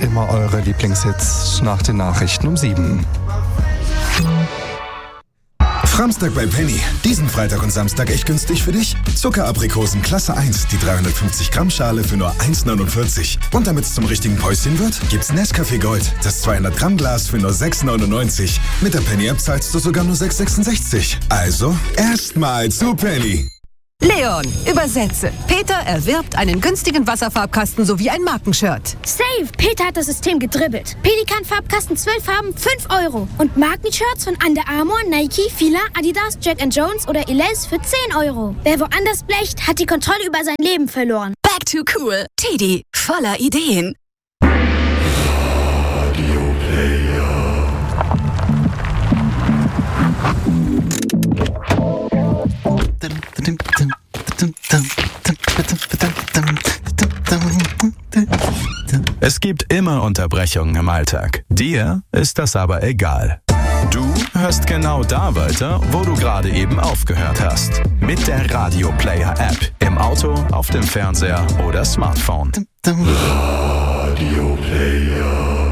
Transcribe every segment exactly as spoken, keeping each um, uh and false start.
immer eure Lieblingshits nach den Nachrichten um sieben. Framstag bei Penny. Diesen Freitag und Samstag echt günstig für dich. Zuckeraprikosen Klasse eins, die dreihundertfünfzig Gramm Schale für nur eins neunundvierzig. Und damit es zum richtigen Päuschen wird, gibt's Nescafé Gold, das zweihundert Gramm Glas für nur sechs neunundneunzig. Mit der Penny-App zahlst du sogar nur sechs sechsundsechzig. Also, erstmal zu Penny. Leon, übersetze. Peter erwirbt einen günstigen Wasserfarbkasten sowie ein Markenshirt. Safe! Peter hat das System gedribbelt. Pelikan-Farbkasten zwölf Farben, fünf Euro. Und Markenshirts von Under Armour, Nike, Fila, Adidas, Jack and Jones oder Elize für zehn Euro. Wer woanders blecht, hat die Kontrolle über sein Leben verloren. Back to cool. Teddy, voller Ideen. Es gibt immer Unterbrechungen im Alltag. Dir ist das aber egal. Du hörst genau da weiter, wo du gerade eben aufgehört hast. Mit der Radio Player App. Im Auto, auf dem Fernseher oder Smartphone. Radio Player.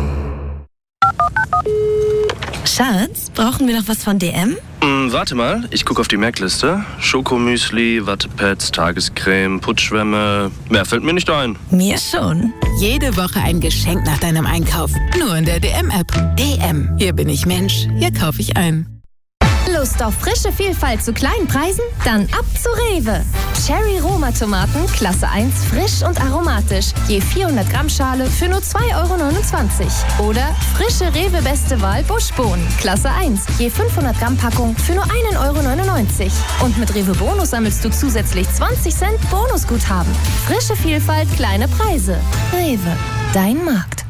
Schatz, brauchen wir noch was von D M? Mm, warte mal, ich gucke auf die Merkliste. Schokomüsli, Wattepads, Tagescreme, Putzschwämme. Mehr fällt mir nicht ein. Mir schon. Jede Woche ein Geschenk nach deinem Einkauf. Nur in der D M-App. D M. Hier bin ich Mensch. Hier kaufe ich ein. Lust auf frische Vielfalt zu kleinen Preisen? Dann ab zu Rewe. Cherry Roma Tomaten, Klasse eins, frisch und aromatisch. Je vierhundert Gramm Schale für nur zwei Euro neunundzwanzig. Oder frische Rewe Beste Wahl Buschbohnen, Klasse eins, je fünfhundert Gramm Packung für nur ein Euro neunundneunzig. Und mit Rewe Bonus sammelst du zusätzlich zwanzig Cent Bonusguthaben. Frische Vielfalt, kleine Preise. Rewe, dein Markt.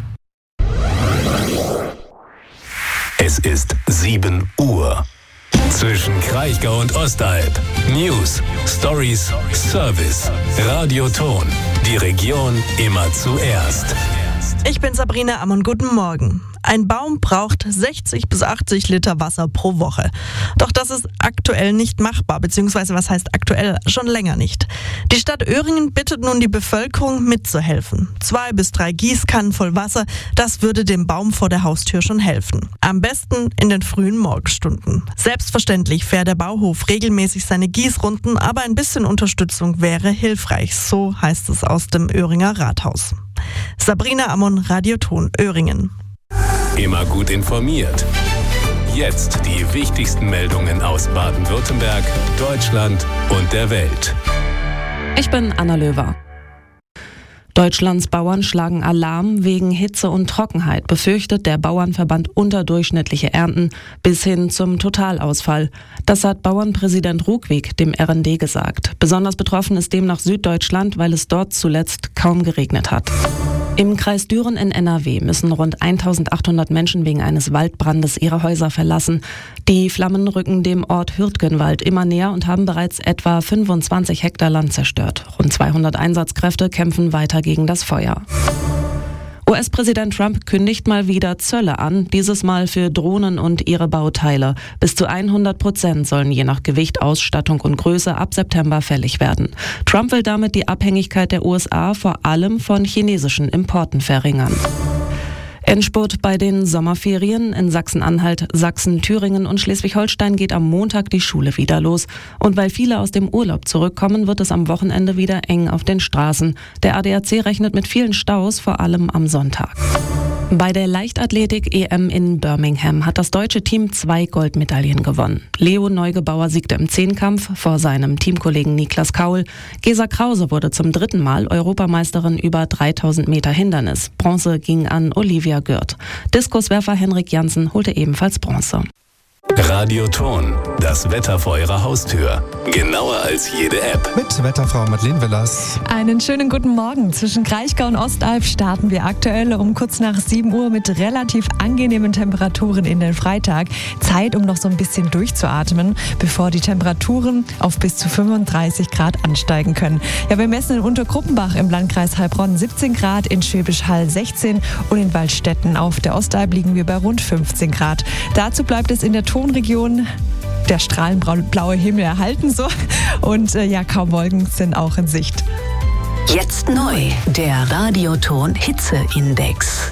Es ist sieben Uhr. Zwischen Kraichgau und Ostalb. News, Stories, Service. Radioton. Die Region immer zuerst. Ich bin Sabrina Ammon, guten Morgen. Ein Baum braucht sechzig bis achtzig Liter Wasser pro Woche. Doch das ist aktuell nicht machbar, beziehungsweise was heißt aktuell? Schon länger nicht. Die Stadt Öhringen bittet nun die Bevölkerung mitzuhelfen. Zwei bis drei Gießkannen voll Wasser, das würde dem Baum vor der Haustür schon helfen. Am besten in den frühen Morgenstunden. Selbstverständlich fährt der Bauhof regelmäßig seine Gießrunden, aber ein bisschen Unterstützung wäre hilfreich, so heißt es aus dem Öhringer Rathaus. Sabrina Ammon, Radioton Öhringen. Immer gut informiert. Jetzt die wichtigsten Meldungen aus Baden-Württemberg, Deutschland und der Welt. Ich bin Anna Löwer. Deutschlands Bauern schlagen Alarm wegen Hitze und Trockenheit, befürchtet der Bauernverband unterdurchschnittliche Ernten bis hin zum Totalausfall. Das hat Bauernpräsident Ruckwieg dem R N D gesagt. Besonders betroffen ist demnach Süddeutschland, weil es dort zuletzt kaum geregnet hat. Im Kreis Düren in N R W müssen rund eintausendachthundert Menschen wegen eines Waldbrandes ihre Häuser verlassen. Die Flammen rücken dem Ort Hürtgenwald immer näher und haben bereits etwa fünfundzwanzig Hektar Land zerstört. Rund zweihundert Einsatzkräfte kämpfen weiter gegen das Feuer. U S-Präsident Trump kündigt mal wieder Zölle an, dieses Mal für Drohnen und ihre Bauteile. Bis zu hundert Prozent sollen je nach Gewicht, Ausstattung und Größe ab September fällig werden. Trump will damit die Abhängigkeit der U S A vor allem von chinesischen Importen verringern. Endspurt bei den Sommerferien. In Sachsen-Anhalt, Sachsen, Thüringen und Schleswig-Holstein geht am Montag die Schule wieder los. Und weil viele aus dem Urlaub zurückkommen, wird es am Wochenende wieder eng auf den Straßen. Der A D A C rechnet mit vielen Staus, vor allem am Sonntag. Bei der Leichtathletik-E M in Birmingham hat das deutsche Team zwei Goldmedaillen gewonnen. Leo Neugebauer siegte im Zehnkampf vor seinem Teamkollegen Niklas Kaul. Gesa Krause wurde zum dritten Mal Europameisterin über dreitausend Meter Hindernis. Bronze ging an Olivia Gürt. Diskuswerfer Henrik Janssen holte ebenfalls Bronze. Radioton, das Wetter vor Ihrer Haustür. Genauer als jede App. Mit Wetterfrau Madeleine Willers. Einen schönen guten Morgen. Zwischen Kraichgau und Ostalb starten wir aktuell um kurz nach sieben Uhr mit relativ angenehmen Temperaturen in den Freitag. Zeit, um noch so ein bisschen durchzuatmen, bevor die Temperaturen auf bis zu fünfunddreißig Grad ansteigen können. Ja, wir messen in Untergruppenbach im Landkreis Heilbronn siebzehn Grad, in Schwäbisch Hall sechzehn und in Waldstätten auf der Ostalb liegen wir bei rund fünfzehn Grad. Dazu bleibt es in der Tonregion der strahlenblaue Himmel erhalten so und äh, ja, kaum Wolken sind auch in Sicht. Jetzt neu, der Radioton Hitzeindex.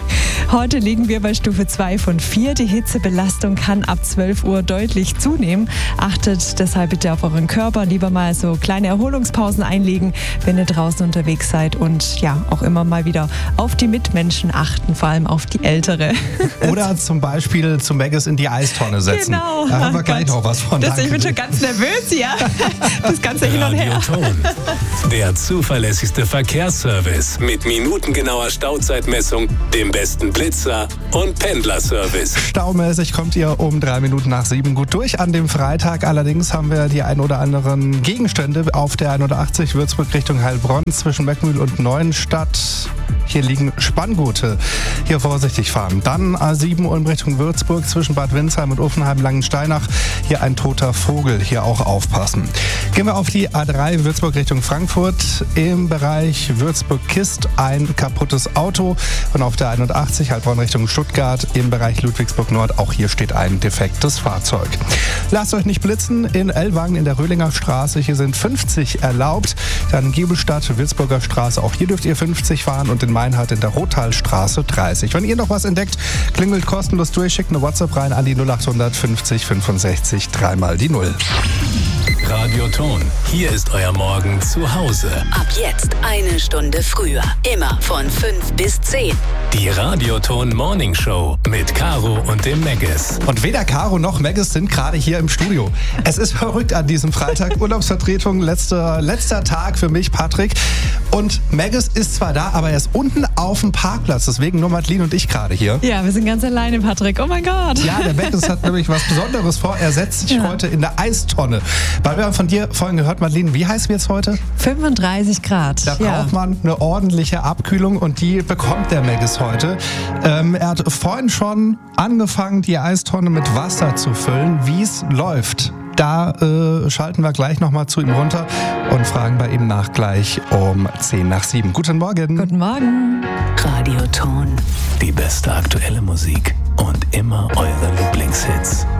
Heute liegen wir bei Stufe zwei von vier. Die Hitzebelastung kann ab zwölf Uhr deutlich zunehmen. Achtet deshalb bitte auf euren Körper. Lieber mal so kleine Erholungspausen einlegen, wenn ihr draußen unterwegs seid. Und ja, auch immer mal wieder auf die Mitmenschen achten, vor allem auf die Ältere. Oder zum Beispiel zu Maggis in die Eistonne setzen. Genau. Da haben wir Ach gleich Gott. noch was von. Das, ich bin schon ganz nervös hier. Das ganze hin und her. Radioton. Der zuverlässigste Verkehrsservice mit minutengenauer Stauzeitmessung, dem besten Blitzer und Pendlerservice. Staumäßig kommt ihr um drei Minuten nach sieben gut durch an dem Freitag. Allerdings haben wir die ein oder anderen Gegenstände auf der hundertachtzig Würzburg Richtung Heilbronn zwischen Meckmühl und Neuenstadt. Hier liegen Spanngurte. Hier vorsichtig fahren. Dann A sieben Ulm Richtung Würzburg zwischen Bad Windsheim und Uffenheim-Langensteinach. Hier ein toter Vogel. Hier auch aufpassen. Gehen wir auf die A drei Würzburg Richtung Frankfurt. Im Bereich Würzburg-Kist ein kaputtes Auto. Und auf der einundachtzig Heilbronn Richtung Stuttgart im Bereich Ludwigsburg Nord. Auch hier steht ein defektes Fahrzeug. Lasst euch nicht blitzen. In Ellwangen in der Röhlinger Straße. Hier sind fünfzig erlaubt. Dann Giebelstadt, Würzburger Straße. Auch hier dürft ihr fünfzig fahren. Und in Meinhard in der Rothalstraße dreißig. Wenn ihr noch was entdeckt, klingelt kostenlos durch. Schickt eine WhatsApp rein an die null acht fünfzig fünfundsechzig dreimal die Null. Radioton. Hier ist euer Morgen zu Hause. Ab jetzt eine Stunde früher. Immer von fünf bis zehn. Die Radioton Morning Show mit Caro und dem Maggis. Und weder Caro noch Maggis sind gerade hier im Studio. Es ist verrückt an diesem Freitag. Urlaubsvertretung, letzter, letzter Tag für mich, Patrick. Und Maggis ist zwar da, aber er ist unten auf dem Parkplatz. Deswegen nur Madeline und ich gerade hier. Ja, wir sind ganz alleine, Patrick. Oh mein Gott. Ja, der Maggis hat nämlich was Besonderes vor. Er setzt sich ja. heute in der Eistonne. Weil wir haben von dir vorhin gehört, Madeline, wie heiß wird es heute? fünfunddreißig Grad. Da ja. braucht man eine ordentliche Abkühlung und die bekommt der Maggis heute. Ähm, er hat vorhin schon angefangen, die Eistonne mit Wasser zu füllen. Wie es läuft, da äh, schalten wir gleich nochmal zu ihm runter und fragen bei ihm nach gleich um zehn nach sieben. Guten Morgen. Guten Morgen. Radioton. Die beste aktuelle Musik und immer eure Lieblingshits.